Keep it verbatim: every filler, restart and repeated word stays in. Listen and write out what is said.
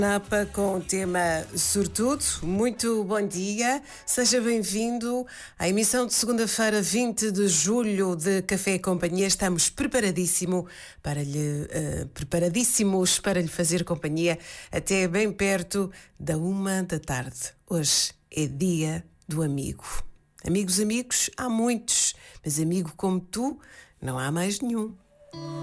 Napa com o tema Sortudo. Muito bom dia, seja bem-vindo à emissão de segunda-feira, vinte de julho de Café e Companhia. Estamos preparadíssimo para lhe, uh, preparadíssimos para lhe fazer companhia até bem perto da uma da tarde. Hoje é dia do amigo. Amigos, amigos, há muitos, mas amigo como tu, não há mais nenhum.